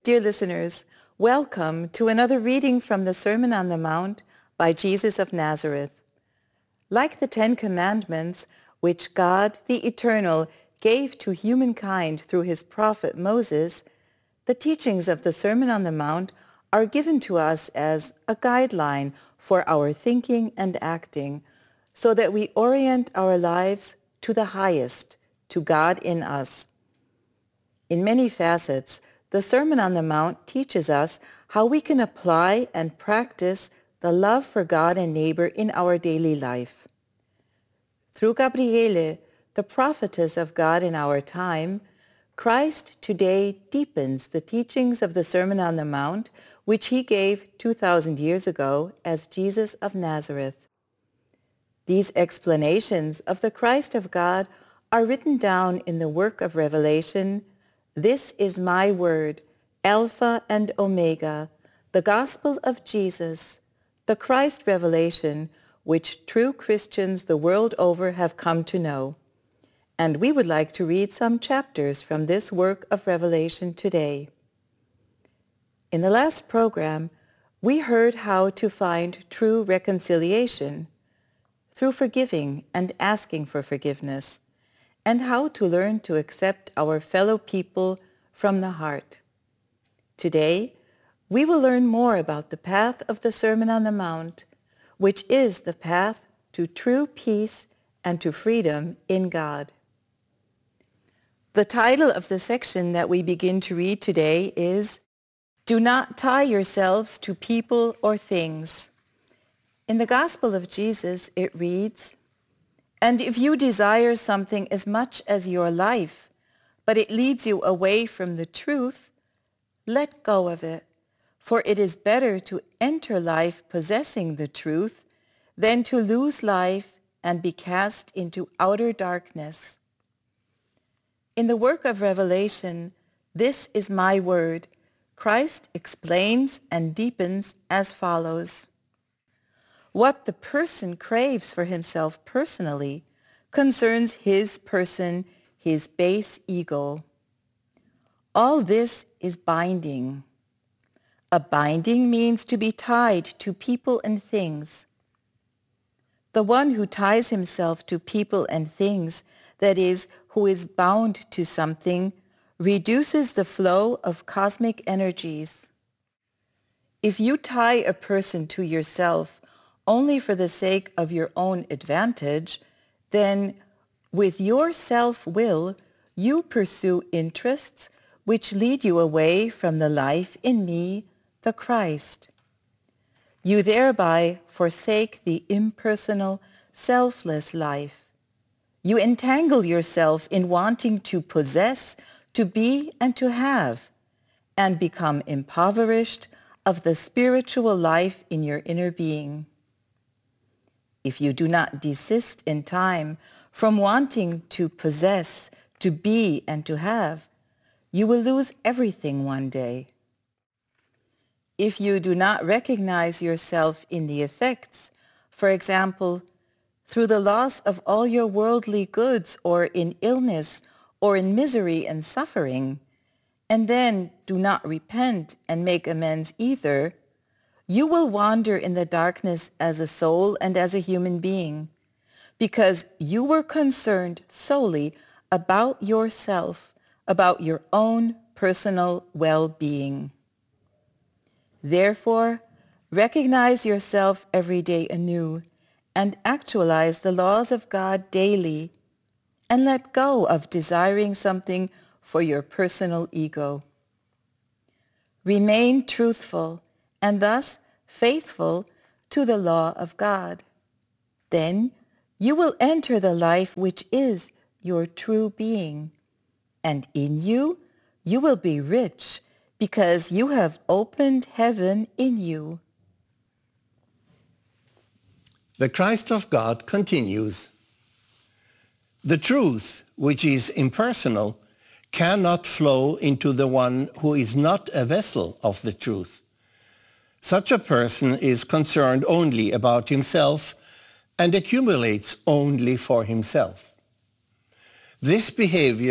Dear listeners, welcome to another reading from the Sermon on the Mount by Jesus of Nazareth. Like the Ten Commandments, which God, the Eternal, gave to humankind through his prophet Moses, the teachings of the Sermon on the Mount are given to us as a guideline for our thinking and acting, so that we orient our lives to the highest, to God in us. In many facets, the Sermon on the Mount teaches us how we can apply and practice the love for God and neighbor in our daily life. Through Gabriele, the prophetess of God in our time, Christ today deepens the teachings of the Sermon on the Mount, which he gave 2,000 years ago as Jesus of Nazareth. These explanations of the Christ of God are written down in the work of Revelation. This is my word, Alpha and Omega, the gospel of Jesus, the Christ revelation, which true Christians the world over have come to know. And we would like to read some chapters from this work of Revelation today. In the last program, we heard how to find true reconciliation through forgiving and asking for forgiveness, and how to learn to accept our fellow people from the heart. Today, we will learn more about the path of the Sermon on the Mount, which is the path to true peace and to freedom in God. The title of the section that we begin to read today is, "Do not tie yourselves to people or things." In the Gospel of Jesus, it reads, "And if you desire something as much as your life, but it leads you away from the truth, let go of it, for it is better to enter life possessing the truth than to lose life and be cast into outer darkness." In the work of Revelation, "This is my word," Christ explains and deepens as follows. What the person craves for himself personally concerns his person, his base ego. All this is binding. A binding means to be tied to people and things. The one who ties himself to people and things, that is, who is bound to something, reduces the flow of cosmic energies. If you tie a person to yourself only for the sake of your own advantage, then with your self-will, you pursue interests which lead you away from the life in me, the Christ. You thereby forsake the impersonal, selfless life. You entangle yourself in wanting to possess, to be, and to have, and become impoverished of the spiritual life in your inner being. If you do not desist in time from wanting to possess, to be, and to have, you will lose everything one day. If you do not recognize yourself in the effects, for example, through the loss of all your worldly goods, or in illness, or in misery and suffering, and then do not repent and make amends either, you will wander in the darkness as a soul and as a human being, because you were concerned solely about yourself, about your own personal well-being. Therefore, recognize yourself every day anew and actualize the laws of God daily, and let go of desiring something for your personal ego. Remain truthful and thus faithful to the law of God. Then you will enter the life which is your true being, and in you, you will be rich because you have opened heaven in you. The Christ of God continues. The truth, which is impersonal, cannot flow into the one who is not a vessel of the truth. Such a person is concerned only about himself and accumulates only for himself. This behavior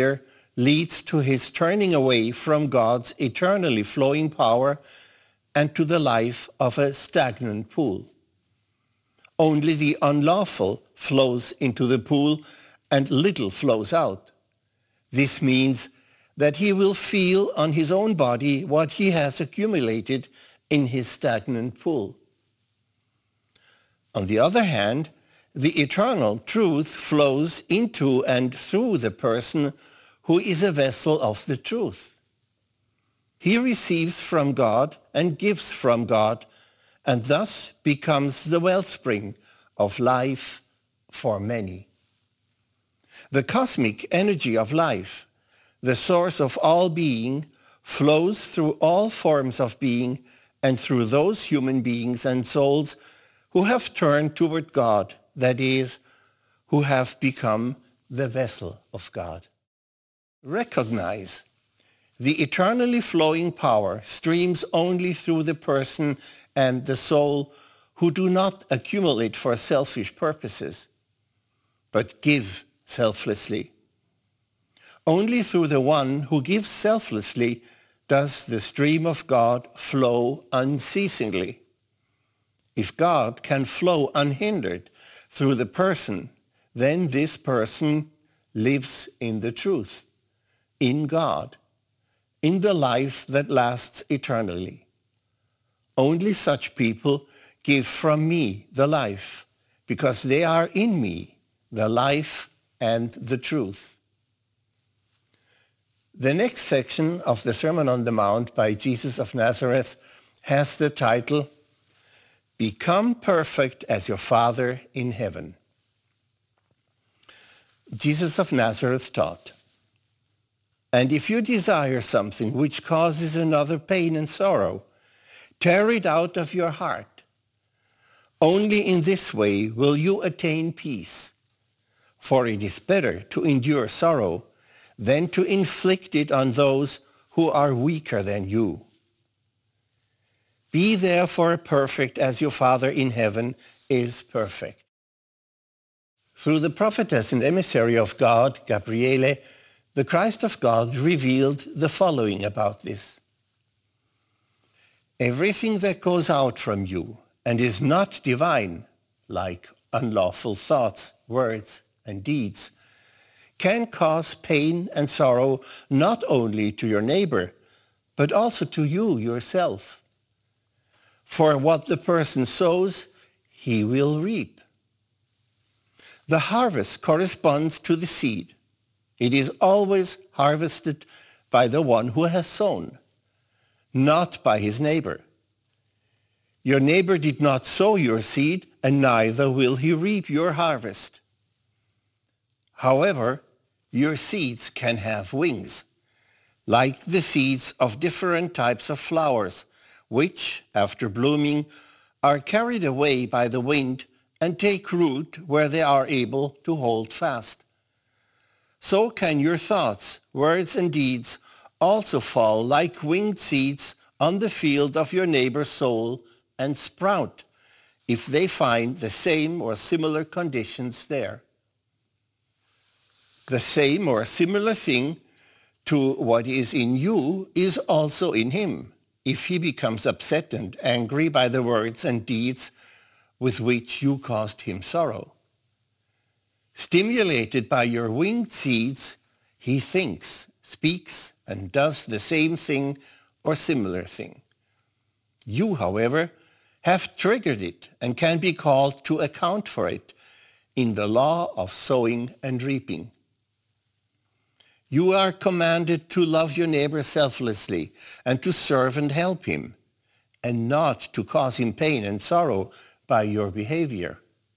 leads to his turning away from God's eternally flowing power and to the life of a stagnant pool. Only the unlawful flows into the pool and little flows out. This means that he will feel on his own body what he has accumulated in his stagnant pool. On the other hand, the eternal truth flows into and through the person who is a vessel of the truth. He receives from God and gives from God, and thus becomes the wellspring of life for many. The cosmic energy of life, the source of all being, flows through all forms of being and through those human beings and souls who have turned toward God, that is, who have become the vessel of God. Recognize the eternally flowing power streams only through the person and the soul who do not accumulate for selfish purposes, but give selflessly. Only through the one who gives selflessly does the stream of God flow unceasingly. If God can flow unhindered through the person, then this person lives in the truth, in God, in the life that lasts eternally. Only such people give from me the life, because they are in me, the life and the truth. The next section of the Sermon on the Mount by Jesus of Nazareth has the title, Become perfect as your Father in heaven. Jesus of Nazareth taught, and if you desire something which causes another pain and sorrow, tear it out of your heart. Only in this way will you attain peace. For it is better to endure sorrow than to inflict it on those who are weaker than you. Be therefore perfect as your Father in heaven is perfect. Through the prophetess and emissary of God, Gabriele, the Christ of God revealed the following about this. Everything that goes out from you and is not divine, like unlawful thoughts, words, and deeds, can cause pain and sorrow not only to your neighbor, but also to you yourself. For what the person sows, he will reap. The harvest corresponds to the seed. It is always harvested by the one who has sown, not by his neighbor. Your neighbor did not sow your seed, and neither will he reap your harvest. However, your seeds can have wings, like the seeds of different types of flowers, which, after blooming, are carried away by the wind and take root where they are able to hold fast. So can your thoughts, words, and deeds also fall like winged seeds on the field of your neighbor's soul and sprout, if they find the same or similar conditions there. The same or similar thing to what is in you is also in him, if he becomes upset and angry by the words and deeds with which you caused him sorrow. Stimulated by your winged seeds, he thinks, speaks, and does the same thing or similar thing. You, however, have triggered it and can be called to account for it in the law of sowing and reaping. You are commanded to love your neighbor selflessly and to serve and help him, and not to cause him pain and sorrow by your behavior.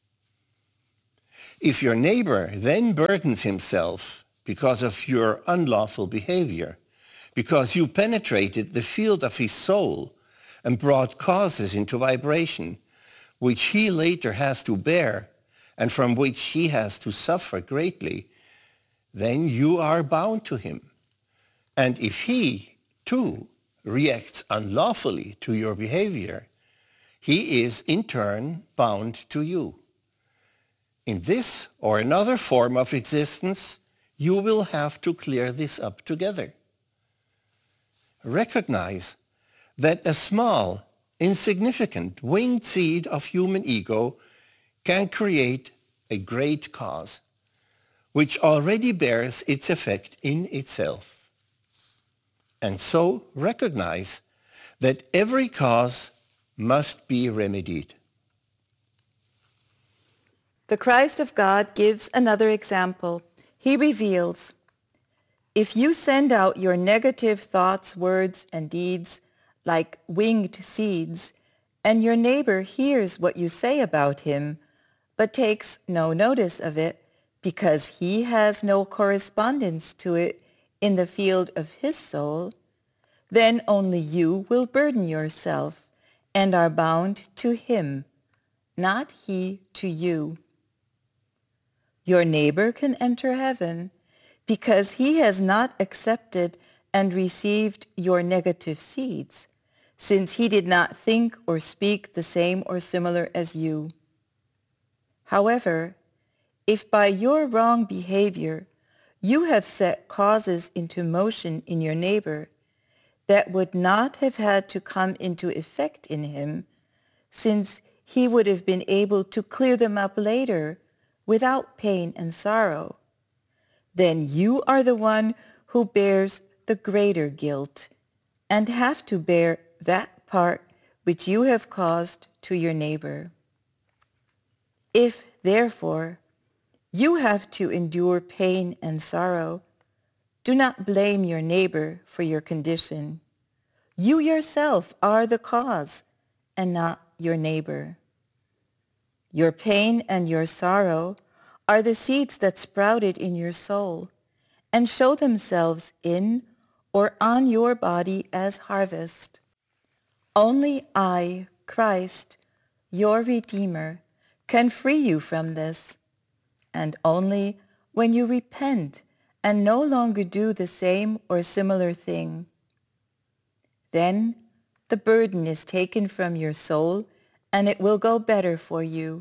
If your neighbor then burdens himself because of your unlawful behavior, because you penetrated the field of his soul and brought causes into vibration, which he later has to bear and from which he has to suffer greatly, then you are bound to him. And if he, too, reacts unlawfully to your behavior, he is in turn bound to you. In this or another form of existence, you will have to clear this up together. Recognize that a small, insignificant, winged seed of human ego can create a great cause, which already bears its effect in itself. And so recognize that every cause must be remedied. The Christ of God gives another example. He reveals, if you send out your negative thoughts, words, and deeds like winged seeds, and your neighbor hears what you say about him, but takes no notice of it because he has no correspondence to it in the field of his soul, then only you will burden yourself and are bound to him, not he to you. Your neighbor can enter heaven because he has not accepted and received your negative seeds, since he did not think or speak the same or similar as you. However, if by your wrong behavior you have set causes into motion in your neighbor that would not have had to come into effect in him, since he would have been able to clear them up later without pain and sorrow, then you are the one who bears the greater guilt and have to bear that part which you have caused to your neighbor. If, therefore, you have to endure pain and sorrow, do not blame your neighbor for your condition. You yourself are the cause and not your neighbor. Your pain and your sorrow are the seeds that sprouted in your soul and show themselves in or on your body as harvest. Only I, Christ, your Redeemer, can free you from this, and only when you repent and no longer do the same or similar thing. Then the burden is taken from your soul and it will go better for you.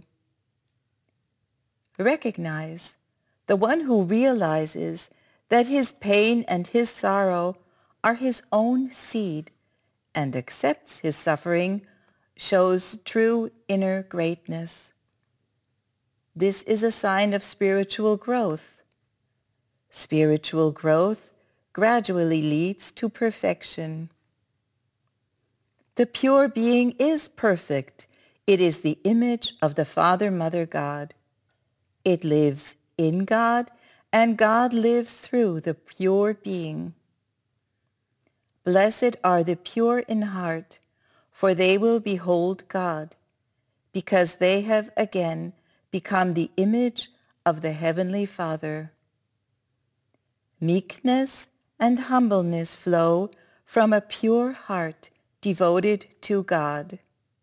Recognize the one who realizes that his pain and his sorrow are his own seed and accepts his suffering shows true inner greatness. This is a sign of spiritual growth. Spiritual growth gradually leads to perfection. The pure being is perfect. It is the image of the Father, Mother, God. It lives in God, and God lives through the pure being. Blessed are the pure in heart, for they will behold God, because they have again become the image of the Heavenly Father. Meekness and humbleness flow from a pure heart devoted to God.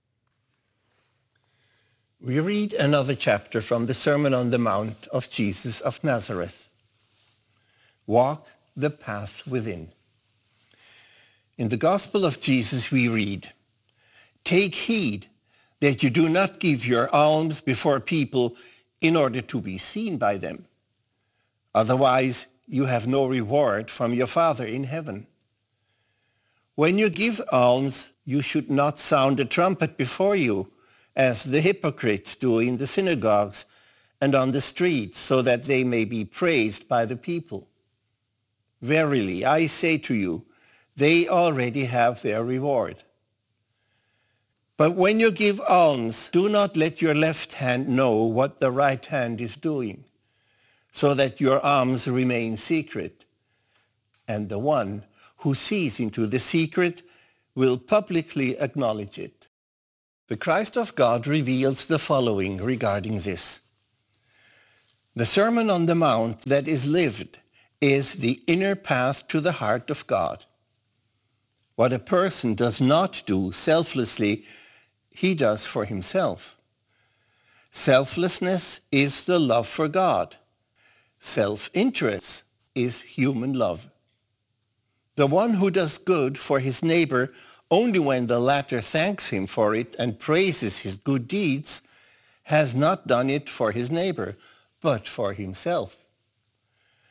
We read another chapter from the Sermon on the Mount of Jesus of Nazareth. Walk the path within. In the Gospel of Jesus we read, "Take heed that you do not give your alms before people in order to be seen by them. Otherwise, you have no reward from your Father in heaven. When you give alms, you should not sound a trumpet before you, as the hypocrites do in the synagogues and on the streets, so that they may be praised by the people. Verily, I say to you, they already have their reward. But when you give alms, do not let your left hand know what the right hand is doing, so that your alms remain secret. And the one who sees into the secret will publicly acknowledge it." The Christ of God reveals the following regarding this. The Sermon on the Mount that is lived is the inner path to the heart of God. What a person does not do selflessly, he does for himself. Selflessness is the love for God. Self-interest is human love. The one who does good for his neighbor only when the latter thanks him for it and praises his good deeds has not done it for his neighbor, but for himself.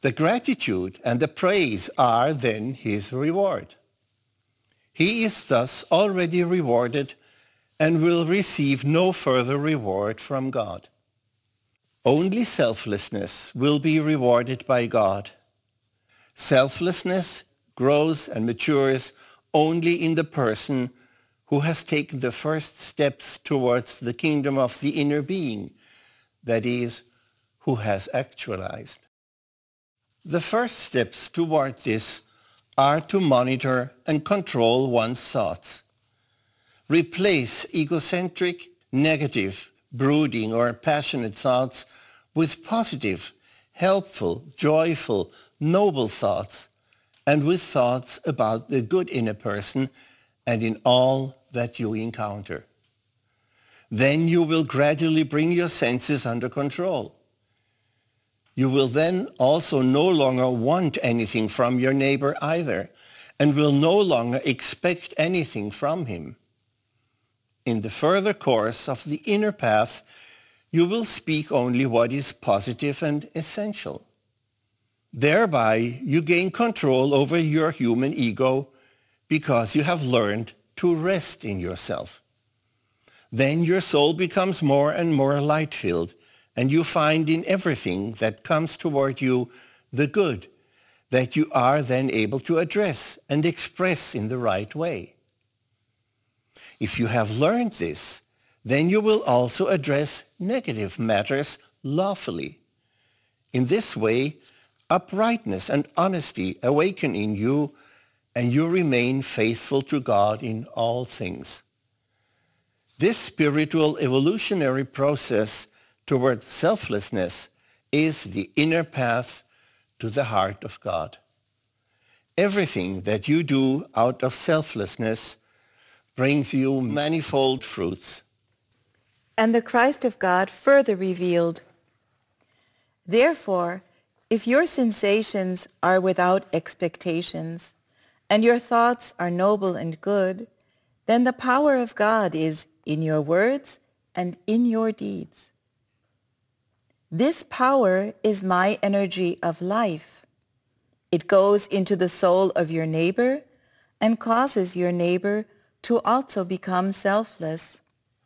The gratitude and the praise are then his reward. He is thus already rewarded and will receive no further reward from God. Only selflessness will be rewarded by God. Selflessness grows and matures only in the person who has taken the first steps towards the kingdom of the inner being, that is, who has actualized. The first steps toward this are to monitor and control one's thoughts. Replace egocentric, negative, brooding, or passionate thoughts with positive, helpful, joyful, noble thoughts, and with thoughts about the good in a person and in all that you encounter. Then you will gradually bring your senses under control. You will then also no longer want anything from your neighbor either, and will no longer expect anything from him. In the further course of the inner path, you will speak only what is positive and essential. Thereby, you gain control over your human ego because you have learned to rest in yourself. Then your soul becomes more and more light-filled, and you find in everything that comes toward you the good that you are then able to address and express in the right way. If you have learned this, then you will also address negative matters lawfully. In this way, uprightness and honesty awaken in you, and you remain faithful to God in all things. This spiritual evolutionary process toward selflessness is the inner path to the heart of God. Everything that you do out of selflessness brings you manifold fruits. And the Christ of God further revealed, therefore, if your sensations are without expectations, and your thoughts are noble and good, then the power of God is in your words and in your deeds. This power is my energy of life. It goes into the soul of your neighbor and causes your neighbor to also become selfless.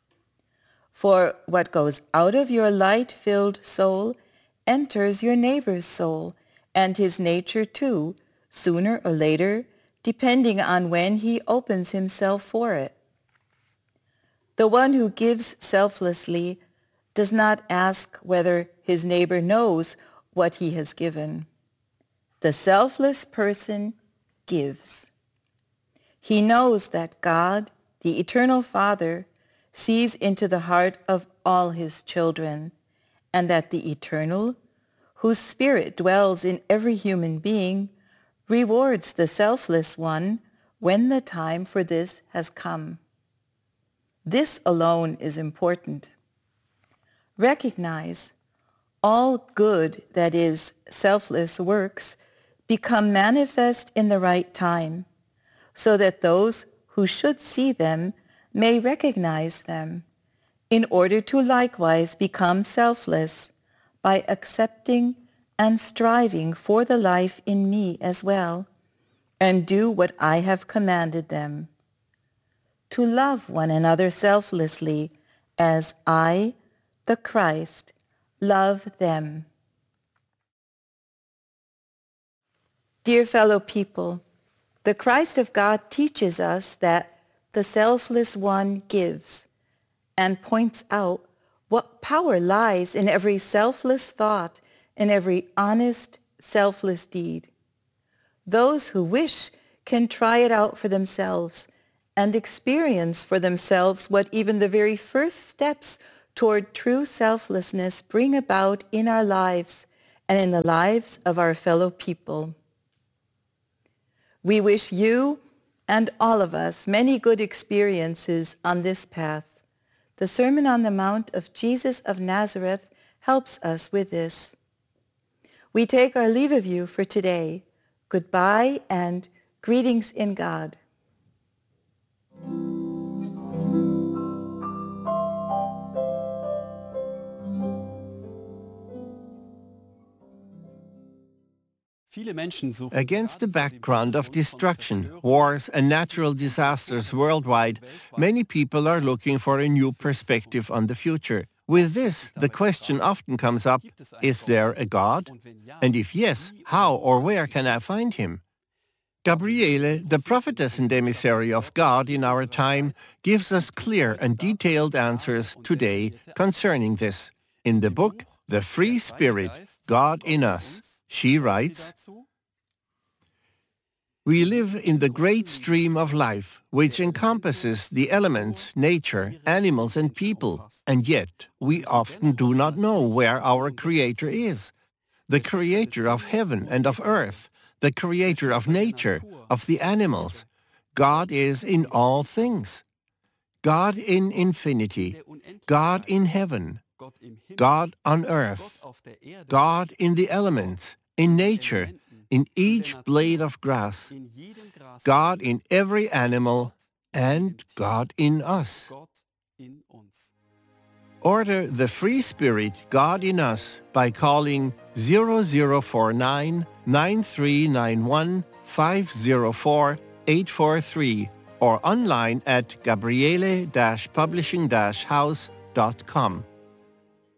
For what goes out of your light-filled soul enters your neighbor's soul and his nature too, sooner or later, depending on when he opens himself for it. The one who gives selflessly does not ask whether his neighbor knows what he has given. The selfless person gives. He knows that God, the Eternal Father, sees into the heart of all his children, and that the Eternal, whose spirit dwells in every human being, rewards the selfless one when the time for this has come. This alone is important. Recognize all good, that is, selfless works, become manifest in the right time, so that those who should see them may recognize them, in order to likewise become selfless by accepting and striving for the life in me as well, and do what I have commanded them. To love one another selflessly as I, the Christ, love them. Dear fellow people, the Christ of God teaches us that the selfless one gives and points out what power lies in every selfless thought and every honest, selfless deed. Those who wish can try it out for themselves and experience for themselves what even the very first steps toward true selflessness bring about in our lives and in the lives of our fellow people. We wish you and all of us many good experiences on this path. The Sermon on the Mount of Jesus of Nazareth helps us with this. We take our leave of you for today. Goodbye and greetings in God. Against the background of destruction, wars, and natural disasters worldwide, many people are looking for a new perspective on the future. With this, the question often comes up, is there a God? And if yes, how or where can I find him? Gabriele, the prophetess and emissary of God in our time, gives us clear and detailed answers today concerning this. In the book, The Free Spirit, God in Us, she writes, "We live in the great stream of life, which encompasses the elements, nature, animals, and people, and yet we often do not know where our Creator is, the Creator of heaven and of earth, the Creator of nature, of the animals. God is in all things. God in infinity, God in heaven, God on earth, God in the elements, in nature, in each blade of grass, God in every animal, and God in us." Order the Free Spirit, God in Us, by calling 0049 9391 504 843 or online at gabriele-publishing-house.com.